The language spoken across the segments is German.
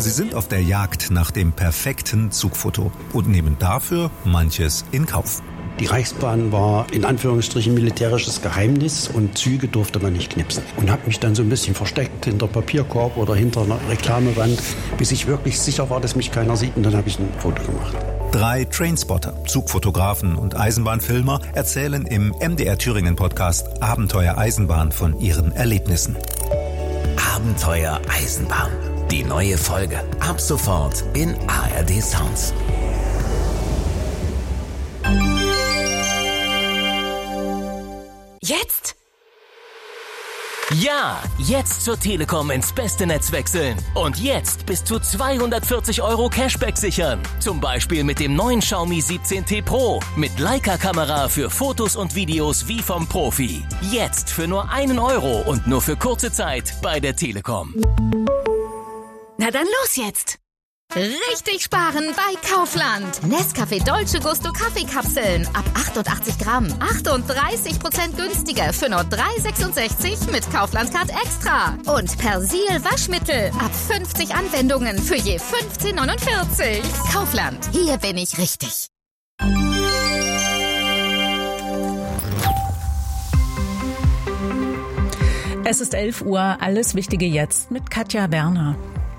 Sie sind auf der Jagd nach dem perfekten Zugfoto und nehmen dafür manches in Kauf. Die Reichsbahn war in Anführungsstrichen militärisches Geheimnis und Züge durfte man nicht knipsen. Und habe mich dann so ein bisschen versteckt hinter Papierkorb oder hinter einer Reklamewand, bis ich wirklich sicher war, dass mich keiner sieht, und dann habe ich ein Foto gemacht. 3 Trainspotter, Zugfotografen und Eisenbahnfilmer erzählen im MDR Thüringen Podcast Abenteuer Eisenbahn von ihren Erlebnissen. Abenteuer Eisenbahn. Die neue Folge. Ab sofort in ARD Sounds. Jetzt? Ja, jetzt zur Telekom ins beste Netz wechseln. Und jetzt bis zu 240 € Cashback sichern. Zum Beispiel mit dem neuen Xiaomi 17T Pro. Mit Leica-Kamera für Fotos und Videos wie vom Profi. Jetzt für nur 1 € und nur für kurze Zeit bei der Telekom. Na dann los jetzt! Richtig sparen bei Kaufland. Nescafé Dolce Gusto Kaffeekapseln ab 88 Gramm. 38% günstiger für nur 3,66 mit Kaufland Card Extra. Und Persil Waschmittel ab 50 Anwendungen für je 15,49. Kaufland, hier bin ich richtig. Es ist 11 Uhr, alles Wichtige jetzt mit Katja Werner.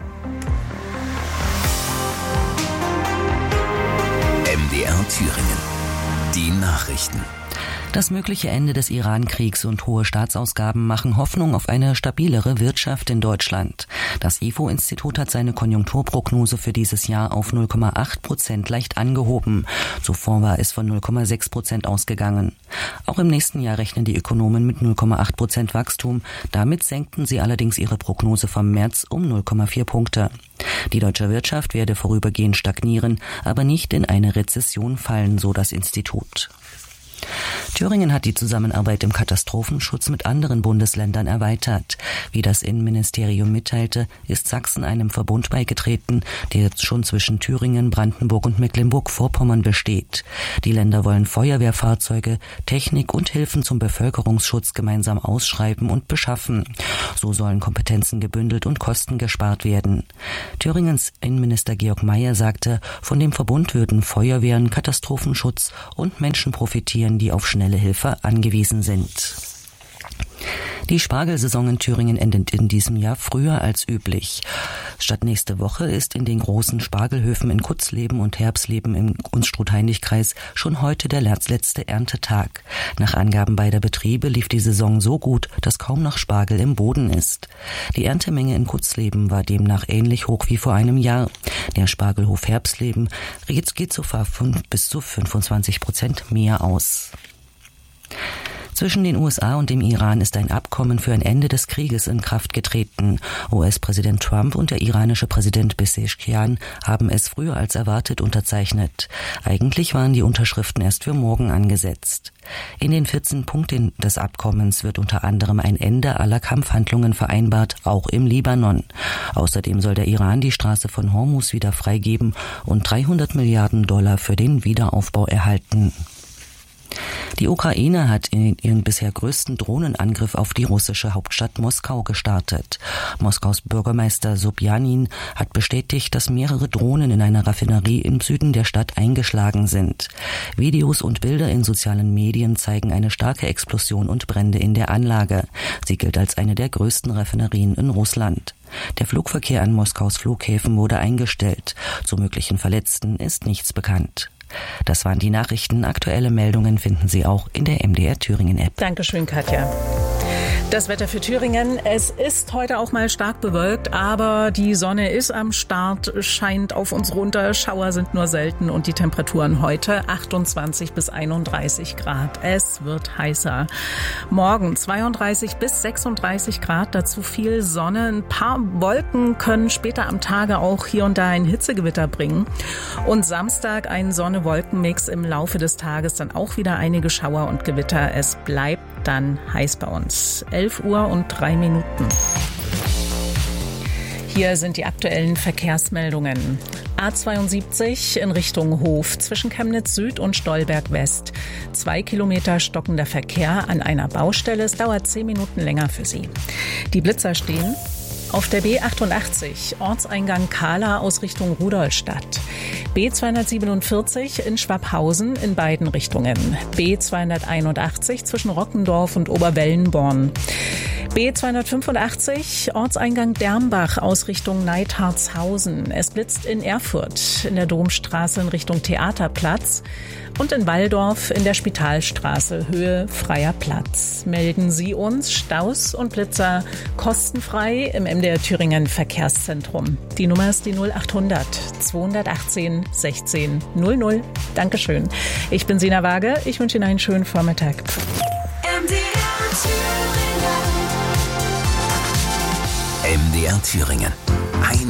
MDR Thüringen. Die Nachrichten. Das mögliche Ende des Iran-Kriegs und hohe Staatsausgaben machen Hoffnung auf eine stabilere Wirtschaft in Deutschland. Das IFO-Institut hat seine Konjunkturprognose für dieses Jahr auf 0,8% leicht angehoben. Zuvor war es von 0,6% ausgegangen. Auch im nächsten Jahr rechnen die Ökonomen mit 0,8% Wachstum. Damit senkten sie allerdings ihre Prognose vom März um 0,4 Punkte. Die deutsche Wirtschaft werde vorübergehend stagnieren, aber nicht in eine Rezession fallen, so das Institut. Thüringen hat die Zusammenarbeit im Katastrophenschutz mit anderen Bundesländern erweitert. Wie das Innenministerium mitteilte, ist Sachsen einem Verbund beigetreten, der jetzt schon zwischen Thüringen, Brandenburg und Mecklenburg-Vorpommern besteht. Die Länder wollen Feuerwehrfahrzeuge, Technik und Hilfen zum Bevölkerungsschutz gemeinsam ausschreiben und beschaffen. So sollen Kompetenzen gebündelt und Kosten gespart werden. Thüringens Innenminister Georg Mayer sagte, von dem Verbund würden Feuerwehren, Katastrophenschutz und Menschen profitieren, die auf schnelle Hilfe angewiesen sind. Die Spargelsaison in Thüringen endet in diesem Jahr früher als üblich. Statt nächste Woche ist in den großen Spargelhöfen in Kutzleben und Herbsleben im Unstrut-Heinrich-Kreis schon heute der letzte Erntetag. Nach Angaben beider Betriebe lief die Saison so gut, dass kaum noch Spargel im Boden ist. Die Erntemenge in Kutzleben war demnach ähnlich hoch wie vor einem Jahr. Der Spargelhof Herbsleben geht sogar bis zu 25% mehr aus. Zwischen den USA und dem Iran ist ein Abkommen für ein Ende des Krieges in Kraft getreten. US-Präsident Trump und der iranische Präsident Pezeshkian haben es früher als erwartet unterzeichnet. Eigentlich waren die Unterschriften erst für morgen angesetzt. In den 14 Punkten des Abkommens wird unter anderem ein Ende aller Kampfhandlungen vereinbart, auch im Libanon. Außerdem soll der Iran die Straße von Hormuz wieder freigeben und $300 Milliarden für den Wiederaufbau erhalten. Die Ukraine hat ihren bisher größten Drohnenangriff auf die russische Hauptstadt Moskau gestartet. Moskaus Bürgermeister Sobjanin hat bestätigt, dass mehrere Drohnen in einer Raffinerie im Süden der Stadt eingeschlagen sind. Videos und Bilder in sozialen Medien zeigen eine starke Explosion und Brände in der Anlage. Sie gilt als eine der größten Raffinerien in Russland. Der Flugverkehr an Moskaus Flughäfen wurde eingestellt. Zu möglichen Verletzten ist nichts bekannt. Das waren die Nachrichten. Aktuelle Meldungen finden Sie auch in der MDR Thüringen App. Dankeschön, Katja. Das Wetter für Thüringen. Es ist heute auch mal stark bewölkt, aber die Sonne ist am Start, scheint auf uns runter. Schauer sind nur selten und die Temperaturen heute 28 bis 31 Grad. Es wird heißer. Morgen 32 bis 36 Grad, dazu viel Sonne. Ein paar Wolken können später am Tage auch hier und da ein Hitzegewitter bringen. Und Samstag ein Sonne-Wolken-Mix, im Laufe des Tages dann auch wieder einige Schauer und Gewitter. Es bleibt dann heiß bei uns. 11 Uhr und 3 Minuten. Hier sind die aktuellen Verkehrsmeldungen. A72 in Richtung Hof zwischen Chemnitz Süd und Stolberg West. 2 Kilometer stockender Verkehr an einer Baustelle. Es dauert 10 Minuten länger für Sie. Die Blitzer stehen Auf der B88 Ortseingang Kahla aus Richtung Rudolstadt. B247 in Schwabhausen in beiden Richtungen. B281 zwischen Rockendorf und Oberwellenborn. B285 Ortseingang Dermbach aus Richtung Neidhartshausen. Es blitzt in Erfurt in der Domstraße in Richtung Theaterplatz und in Walldorf in der Spitalstraße Höhe Freier Platz. Melden Sie uns Staus und Blitzer kostenfrei im MDR Thüringen Verkehrszentrum. Die Nummer ist die 0800 218 16 00. Dankeschön. Ich bin Sina Waage. Ich wünsche Ihnen einen schönen Vormittag. MDR Thüringen.